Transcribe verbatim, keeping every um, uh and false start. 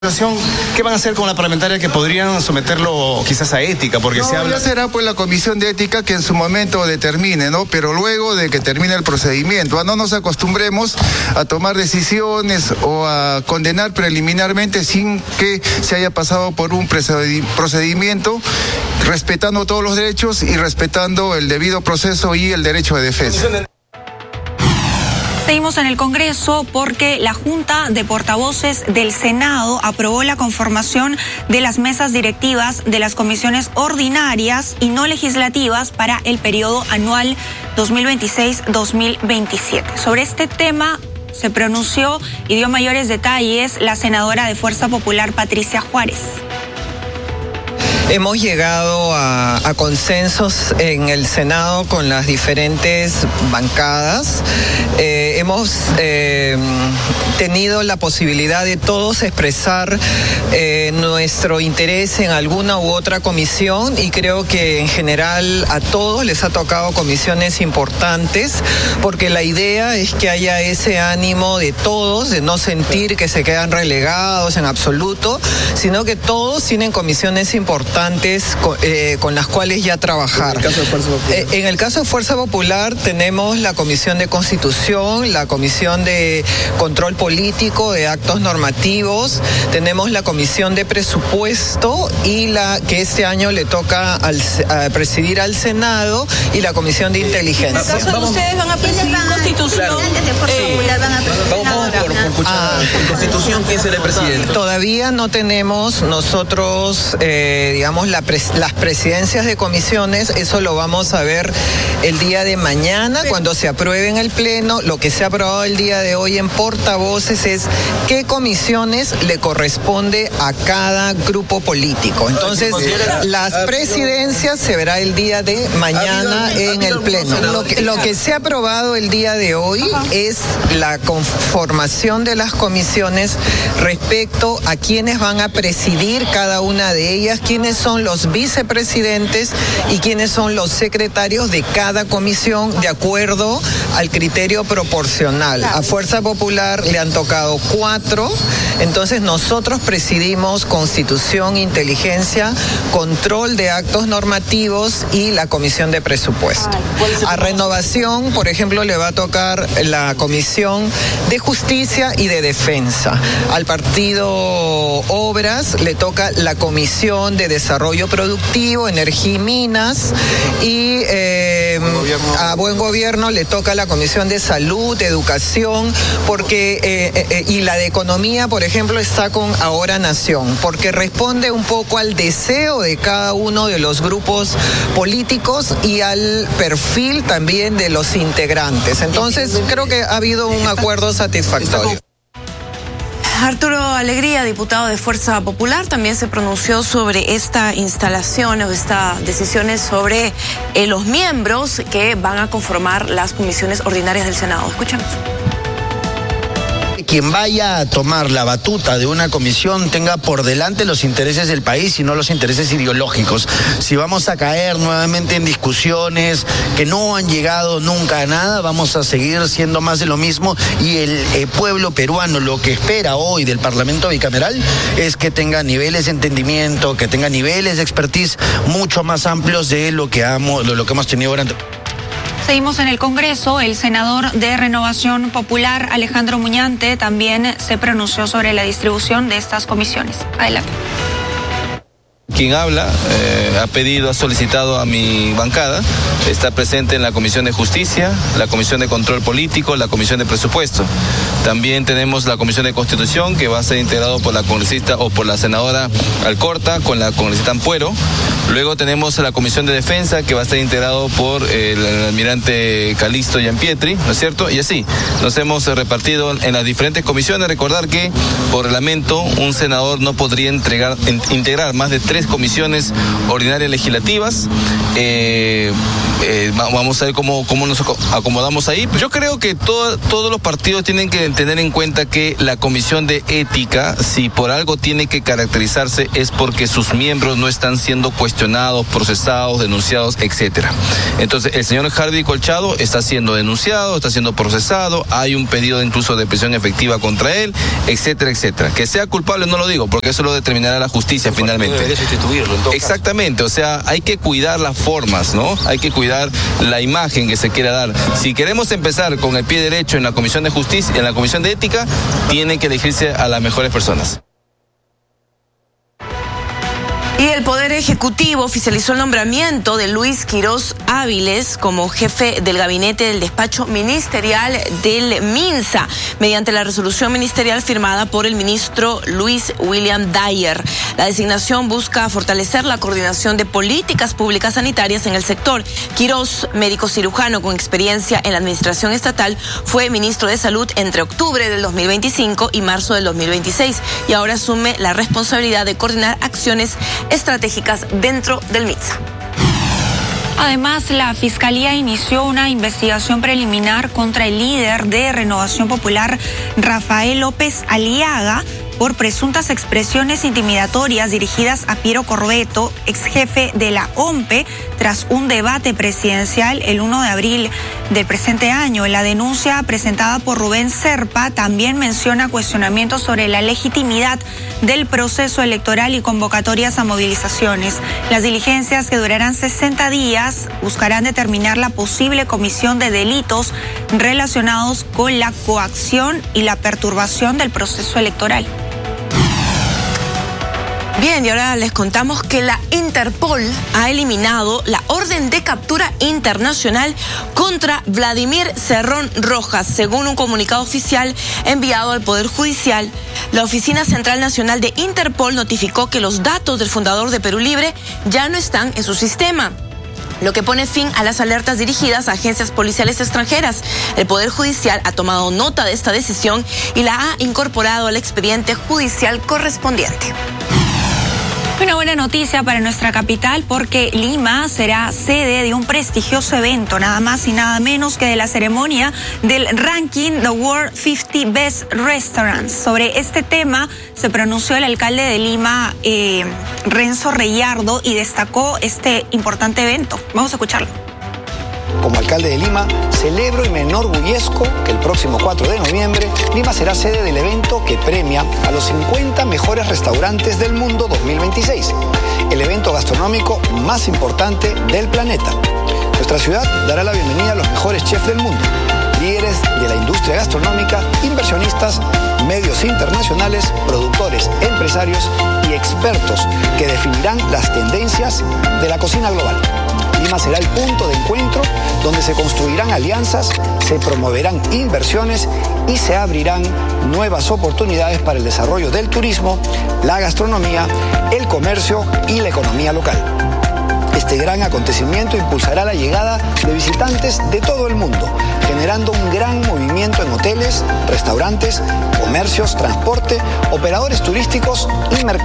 ¿Qué van a hacer con la parlamentaria que podrían someterlo quizás a ética? Porque no, se habla... ya será pues la comisión de ética que en su momento determine, ¿no? Pero luego de que termine el procedimiento, no nos acostumbremos a tomar decisiones o a condenar preliminarmente sin que se haya pasado por un procedimiento, respetando todos los derechos y respetando el debido proceso y el derecho de defensa. Seguimos en el Congreso porque la Junta de Portavoces del Senado aprobó la conformación de las mesas directivas de las comisiones ordinarias y no legislativas para el periodo anual dos mil veintiséis dos mil veintisiete. Sobre este tema se pronunció y dio mayores detalles la senadora de Fuerza Popular, Patricia Juárez. Hemos llegado a, a consensos en el Senado con las diferentes bancadas. Eh, hemos eh, tenido la posibilidad de todos expresar eh, nuestro interés en alguna u otra comisión y creo que en general a todos les ha tocado comisiones importantes porque la idea es que haya ese ánimo de todos, de no sentir que se quedan relegados en absoluto, sino que todos tienen comisiones importantes Con, eh, con las cuales ya trabajar. En el caso de Fuerza Popular, eh, en el caso de Fuerza Popular tenemos la Comisión de Constitución, la Comisión de Control Político, de Actos Normativos, tenemos la Comisión de Presupuesto y la que este año le toca al, a presidir al Senado y la Comisión de Inteligencia. En el caso de ustedes van a presidir Constitución. Vamos por, por escuchar ah, en Constitución quién será el presidente. Todavía no tenemos nosotros, eh, digamos, La pres las presidencias de comisiones, eso lo vamos a ver el día de mañana cuando se apruebe en el Pleno. Lo que se ha aprobado el día de hoy en portavoces es qué comisiones le corresponde a cada grupo político. Entonces, las presidencias se verá el día de mañana en el Pleno. Lo que, lo que se ha aprobado el día de hoy es la conformación de las comisiones respecto a quiénes van a presidir cada una de ellas, quiénes son los vicepresidentes y quiénes son los secretarios de cada comisión de acuerdo al criterio proporcional. A Fuerza Popular le han tocado cuatro, entonces nosotros presidimos Constitución, Inteligencia, Control de Actos Normativos y la Comisión de Presupuesto. A Renovación, por ejemplo, le va a tocar la Comisión de Justicia y de Defensa. Al Partido Obras le toca la Comisión de Desarrollo Productivo, Energía y Minas, y eh, a Buen Gobierno le toca la Comisión de Salud, Educación, porque eh, eh, y la de Economía, por ejemplo, está con Ahora Nación, porque responde un poco al deseo de cada uno de los grupos políticos y al perfil también de los integrantes. Entonces, creo que ha habido un acuerdo satisfactorio. Arturo Alegría, diputado de Fuerza Popular, también se pronunció sobre esta instalación o estas decisiones sobre eh, los miembros que van a conformar las comisiones ordinarias del Senado. Escuchamos. Quien vaya a tomar la batuta de una comisión tenga por delante los intereses del país y no los intereses ideológicos. Si vamos a caer nuevamente en discusiones que no han llegado nunca a nada, vamos a seguir siendo más de lo mismo y el eh, pueblo peruano lo que espera hoy del Parlamento bicameral es que tenga niveles de entendimiento, que tenga niveles de expertise mucho más amplios de lo que, amo, de lo que hemos tenido durante... Seguimos en el Congreso. El senador de Renovación Popular, Alejandro Muñante, también se pronunció sobre la distribución de estas comisiones. Adelante. Quien habla eh, ha pedido, ha solicitado a mi bancada, está presente en la Comisión de Justicia, la Comisión de Control Político, la Comisión de Presupuesto. También tenemos la Comisión de Constitución, que va a ser integrado por la congresista o por la senadora Alcorta con la congresista Ampuero. Luego tenemos la Comisión de Defensa, que va a estar integrado por el, el almirante Calixto Gianpietri, ¿no es cierto? Y así, nos hemos repartido en las diferentes comisiones. Recordar que, por reglamento, un senador no podría entregar, en, integrar más de tres comisiones ordinarias legislativas. Eh, eh, vamos a ver cómo, cómo nos acomodamos ahí. Yo creo que todo, todos los partidos tienen que tener en cuenta que la Comisión de Ética, si por algo tiene que caracterizarse, es porque sus miembros no están siendo cuestionados cuestionados, procesados, denunciados, etcétera. Entonces, el señor Hardy Colchado está siendo denunciado, está siendo procesado, hay un pedido incluso de prisión efectiva contra él, etcétera, etcétera. Que sea culpable no lo digo, porque eso lo determinará la justicia finalmente. Debería sustituirlo en todo Exactamente, caso. o sea, hay que cuidar las formas, ¿no? Hay que cuidar la imagen que se quiera dar. Si queremos empezar con el pie derecho en la Comisión de Justicia, en la Comisión de Ética, tienen que elegirse a las mejores personas. Y el Poder Ejecutivo oficializó el nombramiento de Luis Quirós Áviles como jefe del gabinete del despacho ministerial del MINSA, mediante la resolución ministerial firmada por el ministro Luis William Dyer. La designación busca fortalecer la coordinación de políticas públicas sanitarias en el sector. Quirós, médico cirujano con experiencia en la administración estatal, fue ministro de Salud entre octubre del dos mil veinticinco y marzo del dos mil veintiséis y ahora asume la responsabilidad de coordinar acciones estratégicas dentro del MINSA. Además, la Fiscalía inició una investigación preliminar contra el líder de Renovación Popular, Rafael López Aliaga, por presuntas expresiones intimidatorias dirigidas a Piero Corbeto, ex jefe de la O M P E, tras un debate presidencial el primero de abril del presente año. La denuncia presentada por Rubén Serpa también menciona cuestionamientos sobre la legitimidad del proceso electoral y convocatorias a movilizaciones. Las diligencias, que durarán sesenta días, buscarán determinar la posible comisión de delitos relacionados con la coacción y la perturbación del proceso electoral. Bien, y ahora les contamos que la Interpol ha eliminado la orden de captura internacional contra Vladimir Cerrón Rojas. Según un comunicado oficial enviado al Poder Judicial, la Oficina Central Nacional de Interpol notificó que los datos del fundador de Perú Libre ya no están en su sistema, lo que pone fin a las alertas dirigidas a agencias policiales extranjeras. El Poder Judicial ha tomado nota de esta decisión y la ha incorporado al expediente judicial correspondiente. Una buena noticia para nuestra capital, porque Lima será sede de un prestigioso evento, nada más y nada menos que de la ceremonia del ranking The World cincuenta Best Restaurants. Sobre este tema se pronunció el alcalde de Lima, eh, Renzo Reyardo, y destacó este importante evento. Vamos a escucharlo. Como alcalde de Lima, celebro y me enorgullezco que el próximo cuatro de noviembre Lima será sede del evento que premia a los cincuenta mejores restaurantes del mundo dos mil veintiséis, el evento gastronómico más importante del planeta. Nuestra ciudad dará la bienvenida a los mejores chefs del mundo, líderes de la industria gastronómica, inversionistas, medios internacionales, productores, empresarios y expertos que definirán las tendencias de la cocina global. Lima será el punto de encuentro donde se construirán alianzas, se promoverán inversiones y se abrirán nuevas oportunidades para el desarrollo del turismo, la gastronomía, el comercio y la economía local. Este gran acontecimiento impulsará la llegada de visitantes de todo el mundo, generando un gran movimiento en hoteles, restaurantes, comercios, transporte, operadores turísticos y mercados.